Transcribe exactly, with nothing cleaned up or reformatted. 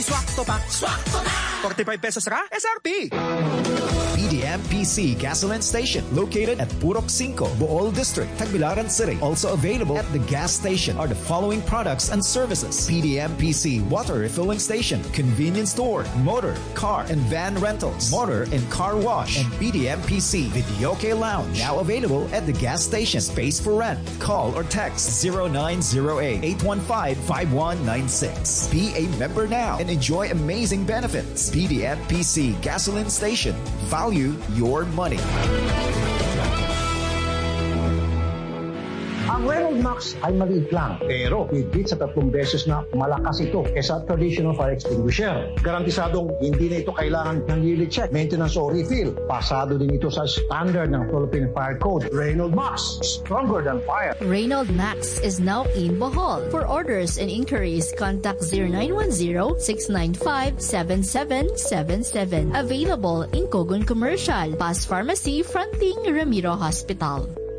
Swak to pa. Swak to na! forty-five pesos ka? S R P! B D M P C Gasoline Station, located at Purok Cinco, Bohol District, Tagbilaran City. Also available at the gas station are the following products and services: B D M P C Water Refilling Station, Convenience Store, Motor, Car, and Van Rentals, Motor and Car Wash, and B D M P C Videoke Lounge. Now available at the gas station. Space for rent. Call or text zero nine zero eight, eight one five, five one nine six. Be a member now and enjoy amazing benefits. B D M P C Gasoline Station. Value your money. Ang Reynolds Max ay maliit lang, pero higit sa tatlong beses na malakas ito kaysa traditional fire extinguisher. Garantisadong hindi na ito kailangan ng yearly check, maintenance o refill. Pasado din ito sa standard ng Philippine Fire Code. Reynolds Max, stronger than fire. Reynolds Max is now in Bohol. For orders and inquiries, contact zero nine one zero, six nine five, seven seven seven seven. Available in Cogon Commercial, Paz Pharmacy, fronting Ramiro Hospital.